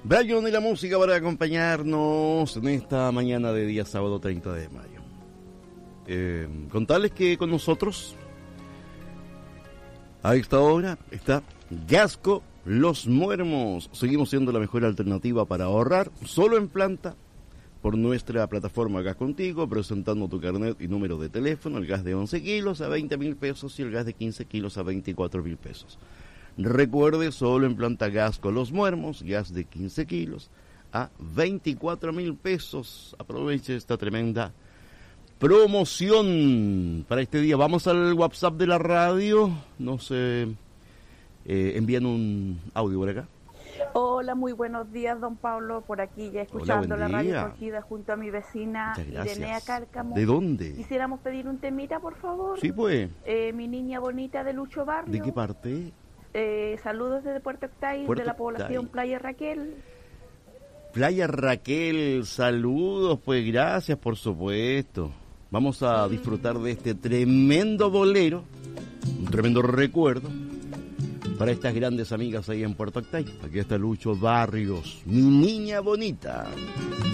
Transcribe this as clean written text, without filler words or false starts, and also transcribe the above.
Brian y la música para acompañarnos en esta mañana de día sábado 30 de mayo. Contarles que con nosotros a esta hora está Gasco Los Muermos. Seguimos siendo la mejor alternativa para ahorrar solo en planta por nuestra plataforma Gas Contigo, presentando tu carnet y número de teléfono. El gas de 11 kilos a 20.000 pesos y el gas de 15 kilos a 24.000 pesos. Recuerde, solo en planta Gasco Los Muermos, gas de 15 kilos a 24.000 pesos. Aproveche esta tremenda promoción para este día. Vamos al WhatsApp de la radio. Nos envían un audio por acá. Hola, muy buenos días, don Pablo. Por aquí ya escuchando Hola, la radio acogida junto a mi vecina Irenea Cárcamo. ¿De dónde? Quisiéramos pedir un temita, por favor. Sí, pues. Mi niña bonita de Lucho Barrio. ¿De qué parte? Saludos desde Puerto Octay, de la población Playa Raquel. Playa Raquel, saludos, pues gracias, por supuesto. Vamos a disfrutar de este tremendo bolero, un tremendo recuerdo para estas grandes amigas ahí en Puerto Octay. Aquí está Lucho Barrios, mi niña bonita.